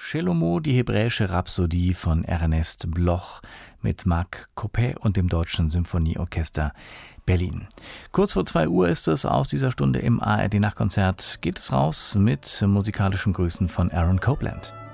Shelomo, die hebräische Rhapsodie von Ernest Bloch mit Marc Coppet und dem Deutschen Symphonieorchester Berlin. Kurz vor 2 Uhr ist es. Aus dieser Stunde im ARD Nachtkonzert geht es raus mit musikalischen Grüßen von Aaron Copland.